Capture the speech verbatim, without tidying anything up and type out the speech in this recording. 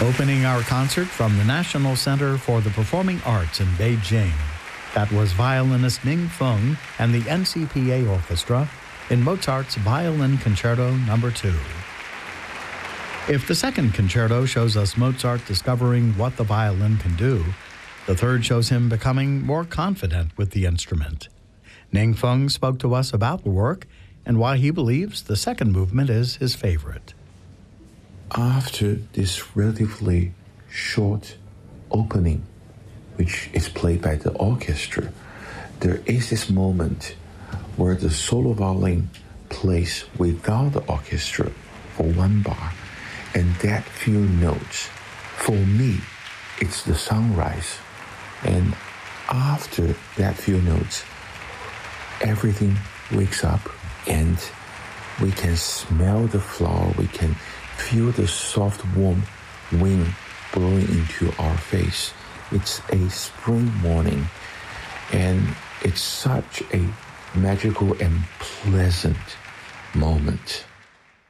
Opening our concert from the National Center for the Performing Arts in Beijing, that was violinist Ning Feng and the N C P A Orchestra in Mozart's Violin Concerto Number two. If the second concerto shows us Mozart discovering what the violin can do, the third shows him becoming more confident with the instrument. Ning Feng spoke to us about the work and why he believes the second movement is his favorite. After this relatively short opening, which is played by the orchestra, there is this moment where the solo violin plays without the orchestra for one bar, and that few notes, for me, it's the sunrise. And after that few notes, everything wakes up and we can smell the flower, we can feel the soft, warm wind blowing into our face. It's a spring morning, and it's such a magical and pleasant moment.